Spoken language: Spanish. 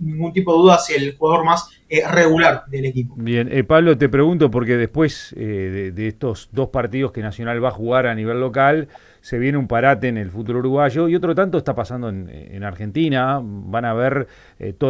ningún tipo de duda hacia el jugador más regular del equipo. Bien, Pablo, te pregunto porque después de estos dos partidos que Nacional va a jugar a nivel local, se viene un parate en el fútbol uruguayo y otro tanto está pasando en Argentina. Van a ver